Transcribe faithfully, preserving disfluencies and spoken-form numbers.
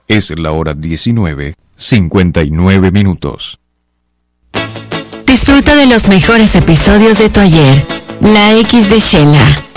Es la hora diecinueve, cincuenta y nueve minutos. Disfruta de los mejores episodios de Tu Ayer, La X de Sheila.